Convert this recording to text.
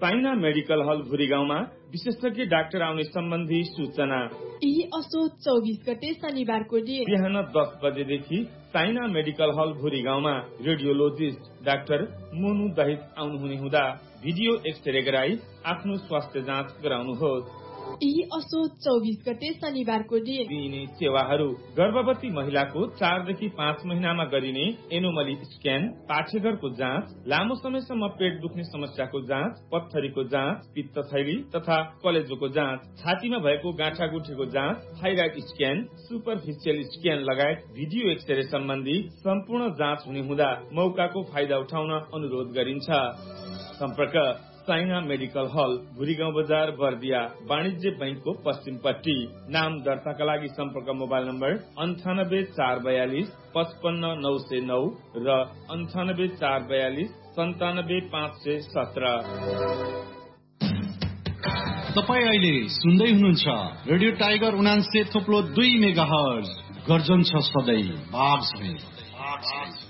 Saina medical हल भुरीगाउँमा विशेषज्ञ doctor आउने सम्बन्धी सूचना। यही असोज 24 गते शनिबारको दिन बिहान 10 बजेदेखि साइना मेडिकल हल भुरीगाउँमा रेडियोलोजिस्ट डाक्टर मोनु दहित आउनुहुने हुँदा भिडियो एक्सरे गराई आफ्नो स्वास्थ्य जाँच गराउनुहोस्। यही असोज 24 गते शनिबारको दिन दिइने सेवाहरू गर्भवती महिलाको 4 देखि 5 महिनामा गरिने एनोमली स्क्यान, पाठेघरको जाँच, लामो समयसम्म पेट दुख्ने समस्याको जाँच, पत्थरीको जाँच, पित्तथैली तथा कलेजोको जाँच, छातीमा भएको गाँठागुठीको जाँच, थाइराइड स्क्यान, सुपरफिसियल स्क्यान लगायत भिडियो एक्सरे सम्बन्धी सम्पूर्ण जाँच हुने हुँदा मौकाको फाइदा उठाउन अनुरोध गरिन्छ। सम्पर्क साइना मेडिकल हल भुरीगाउँ बजार बर्दिया वाणिज्य बैंकको पश्चिमपट्टि। नाम दर्ताका लागि सम्पर्क मोबाइल नम्बर 98 442 55 909 र 98 442 97 517। तपाईँ अहिले सुन्दै हुनुहुन्छ रेडियो टाइगर 79.2 मेगाहर्ज। गर्जन छ सधैँ बाघ